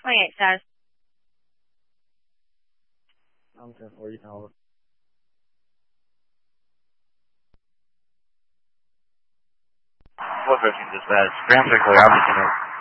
28 status. I'm 1040 tower. 415 dispatch. Ground clear, obviously.